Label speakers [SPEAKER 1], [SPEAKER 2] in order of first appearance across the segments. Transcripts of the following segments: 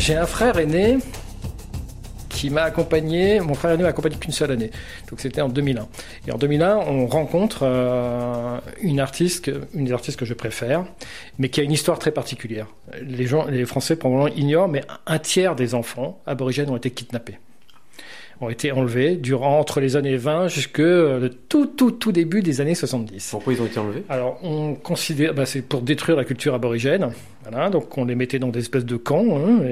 [SPEAKER 1] J'ai un frère aîné qui m'a accompagné. Mon frère aîné m'a accompagné qu'une seule année. Donc c'était en 2001. Et en 2001, on rencontre une des artistes que je préfère, mais qui a une histoire très particulière. Les Français probablement ignorent, mais un tiers des enfants aborigènes ont été kidnappés. Ont été enlevés entre les années 20 jusque le tout début des années 70.
[SPEAKER 2] Pourquoi ils ont été enlevés ?
[SPEAKER 1] Alors, on considère, c'est pour détruire la culture aborigène. Voilà, donc on les mettait dans des espèces de camps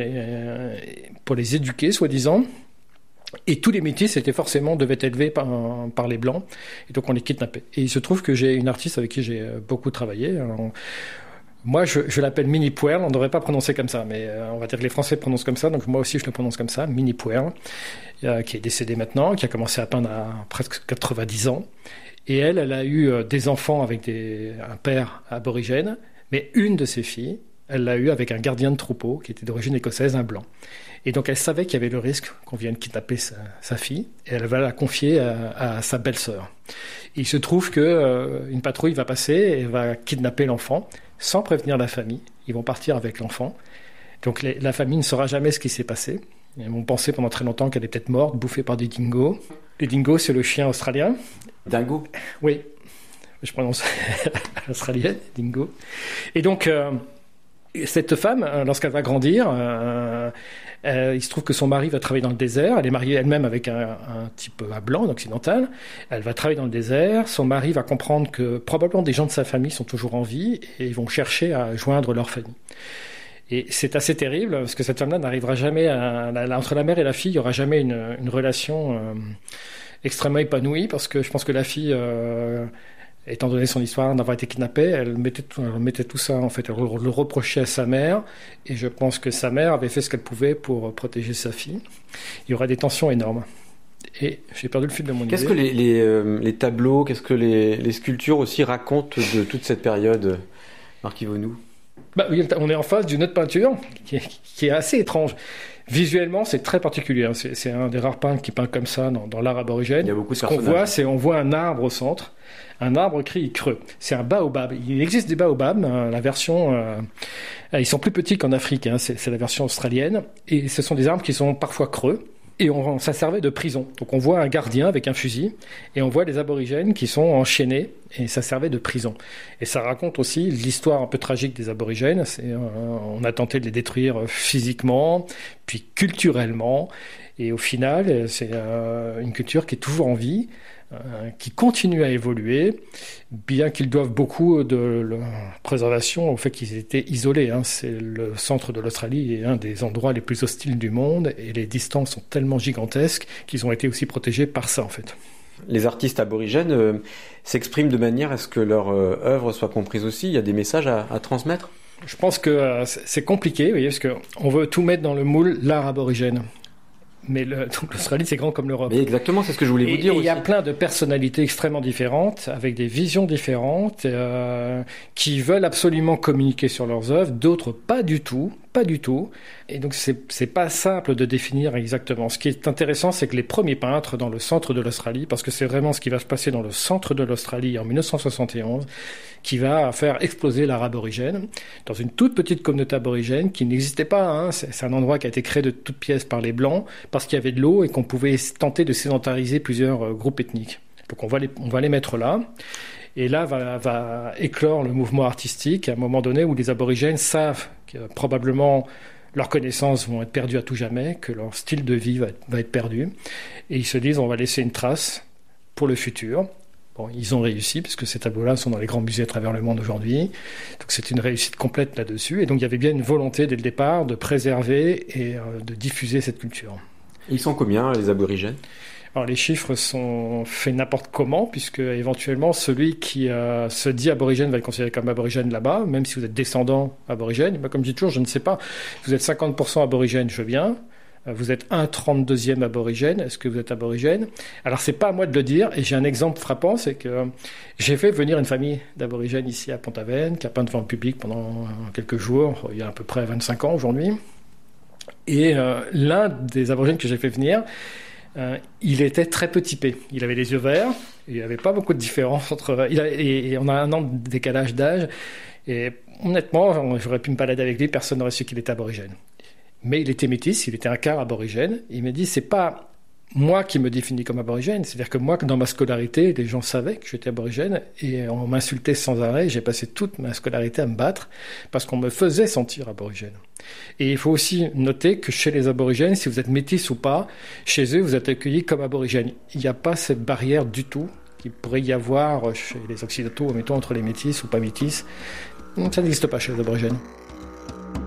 [SPEAKER 1] pour les éduquer, soi-disant. Et tous les métis devaient être élevés par les Blancs. Et donc on les kidnappait. Et il se trouve que j'ai une artiste avec qui j'ai beaucoup travaillé. Alors, moi, je l'appelle Minnie Puerl. On ne devrait pas prononcer comme ça, mais on va dire que les Français prononcent comme ça. Donc moi aussi, je le prononce comme ça, Minnie Puerl, qui est décédée maintenant, qui a commencé à peindre à presque 90 ans. Et elle a eu des enfants avec un père aborigène, mais une de ses filles, elle l'a eu avec un gardien de troupeau qui était d'origine écossaise, un blanc. Et donc elle savait qu'il y avait le risque qu'on vienne kidnapper sa fille, et elle va la confier à sa belle-sœur. Et il se trouve qu'une patrouille va passer et va kidnapper l'enfant, sans prévenir la famille. Ils vont partir avec l'enfant. Donc la famille ne saura jamais ce qui s'est passé. Ils vont penser pendant très longtemps qu'elle est peut-être morte, bouffée par des dingos. Les dingos, c'est le chien australien.
[SPEAKER 2] Dingo ?
[SPEAKER 1] Oui, je prononce australienne, dingo. Et donc, cette femme, lorsqu'elle va grandir, il se trouve que son mari va travailler dans le désert. Elle est mariée elle-même avec un type blanc, un occidental. Elle va travailler dans le désert. Son mari va comprendre que probablement des gens de sa famille sont toujours en vie et ils vont chercher à joindre leur famille. Et c'est assez terrible parce que cette femme-là n'arrivera jamais entre la mère et la fille, il n'y aura jamais une relation extrêmement épanouie parce que je pense que la fille, étant donné son histoire d'avoir été kidnappée, elle mettait tout ça, en fait, elle le reprochait à sa mère, et je pense que sa mère avait fait ce qu'elle pouvait pour protéger sa fille. Il y aura des tensions énormes. Et j'ai perdu le fil de mon idée.
[SPEAKER 2] Qu'est-ce que les tableaux, qu'est-ce que les sculptures aussi racontent de toute cette période, Marc Yvonou ?
[SPEAKER 1] On est en face d'une autre peinture qui est assez étrange. Visuellement, c'est très particulier. C'est un des rares peintres qui peint comme ça dans l'art aborigène.
[SPEAKER 2] Il y a beaucoup de
[SPEAKER 1] Ce qu'on voit, on voit un arbre au centre, un arbre creux. C'est un baobab. Il existe des baobabs. La version, ils sont plus petits qu'en Afrique. C'est la version australienne. Et ce sont des arbres qui sont parfois creux. Et ça servait de prison. Donc on voit un gardien avec un fusil et on voit les aborigènes qui sont enchaînés et ça servait de prison. Et ça raconte aussi l'histoire un peu tragique des aborigènes. On a tenté de les détruire physiquement, puis culturellement. Et au final, c'est une culture qui est toujours en vie, qui continue à évoluer, bien qu'ils doivent beaucoup de leur préservation au fait qu'ils étaient isolés. C'est le centre de l'Australie est un des endroits les plus hostiles du monde et les distances sont tellement gigantesques qu'ils ont été aussi protégés par ça, en fait.
[SPEAKER 2] Les artistes aborigènes s'expriment de manière à ce que leur œuvre soit comprise aussi. Il y a des messages à transmettre ?
[SPEAKER 1] Je pense que c'est compliqué, vous voyez, parce qu'on veut tout mettre dans le moule l'art aborigène. Mais l'Australie, c'est grand comme l'Europe.
[SPEAKER 2] Mais exactement, c'est ce que je voulais vous dire aussi.
[SPEAKER 1] Il y a plein de personnalités extrêmement différentes, avec des visions différentes, qui veulent absolument communiquer sur leurs œuvres, d'autres pas du tout. Et donc, c'est pas simple de définir exactement. Ce qui est intéressant, c'est que les premiers peintres dans le centre de l'Australie, parce que c'est vraiment ce qui va se passer dans le centre de l'Australie en 1971, qui va faire exploser l'art aborigène, dans une toute petite communauté aborigène qui n'existait pas. C'est un endroit qui a été créé de toutes pièces par les Blancs, parce qu'il y avait de l'eau et qu'on pouvait tenter de sédentariser plusieurs groupes ethniques. Donc on va les mettre là. Et là va éclore le mouvement artistique à un moment donné où les aborigènes savent que probablement leurs connaissances vont être perdues à tout jamais, que leur style de vie va être perdu. Et ils se disent on va laisser une trace pour le futur. Bon, ils ont réussi, puisque ces tableaux-là sont dans les grands musées à travers le monde aujourd'hui. Donc c'est une réussite complète là-dessus. Et donc il y avait bien une volonté dès le départ de préserver et de diffuser cette culture.
[SPEAKER 2] Ils sont combien, les aborigènes ?
[SPEAKER 1] Alors les chiffres sont faits n'importe comment, puisque éventuellement celui qui se dit aborigène va être considéré comme aborigène là-bas, même si vous êtes descendant aborigène. Comme je dis toujours, je ne sais pas. Vous êtes 50% aborigène, je veux bien. Vous êtes 1/32e aborigène. Est-ce que vous êtes aborigène ? Alors c'est pas à moi de le dire. Et j'ai un exemple frappant, c'est que j'ai fait venir une famille d'aborigènes ici à Pont-Aven, qui a peint devant le public pendant quelques jours, il y a à peu près 25 ans aujourd'hui. Et l'un des aborigènes que j'ai fait venir, il était très peu typé. Il avait les yeux verts, il n'y avait pas beaucoup de différence entre... Et on a 1 an de décalage d'âge, et honnêtement, j'aurais pu me balader avec lui, personne n'aurait su qu'il était aborigène. mais il était métis, il était un quart aborigène. Il m'a dit, c'est pas moi qui me définis comme aborigène, c'est-à-dire que moi, dans ma scolarité, les gens savaient que j'étais aborigène et on m'insultait sans arrêt. J'ai passé toute ma scolarité à me battre parce qu'on me faisait sentir aborigène. Et il faut aussi noter que chez les aborigènes, si vous êtes métis ou pas, chez eux, vous êtes accueillis comme aborigène. Il n'y a pas cette barrière du tout qu'il pourrait y avoir chez les occidentaux, mettons entre les métis ou pas métis. Ça n'existe pas chez les aborigènes.